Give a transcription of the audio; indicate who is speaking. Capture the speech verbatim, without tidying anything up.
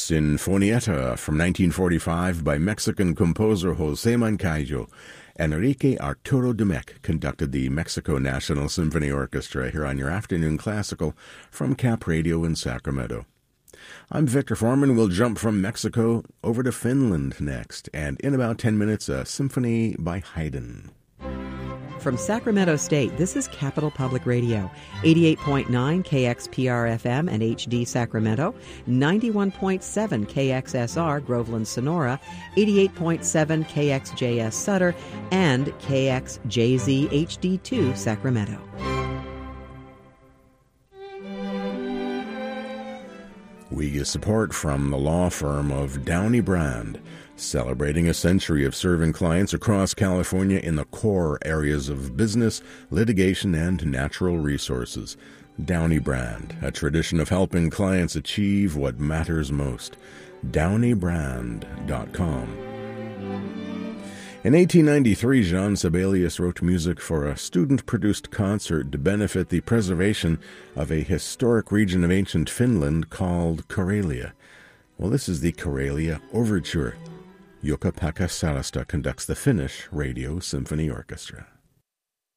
Speaker 1: Sinfonietta from nineteen forty-five by Mexican composer José Moncayo. Enrique Arturo Domecq conducted the Mexico National Symphony Orchestra here on your Afternoon Classical from Cap Radio in Sacramento. I'm Victor Foreman. We'll jump from Mexico over to Finland next, and in about ten minutes, a symphony by Haydn.
Speaker 2: From Sacramento State, this is Capital Public Radio, eighty-eight point nine K X P R F M and H D Sacramento, ninety-one point seven K X S R Groveland Sonora, eighty-eight point seven K X J S Sutter, and K X J Z H D two Sacramento.
Speaker 1: We get support from the law firm of Downey Brand, celebrating a century of serving clients across California in the core areas of business, litigation, and natural resources. Downey Brand, a tradition of helping clients achieve what matters most. downey brand dot com. In eighteen ninety-three, Jean Sibelius wrote music for a student-produced concert to benefit the preservation of a historic region of ancient Finland called Karelia. Well, this is the Karelia Overture. Jukka-Pekka Sarasta conducts the Finnish Radio Symphony Orchestra.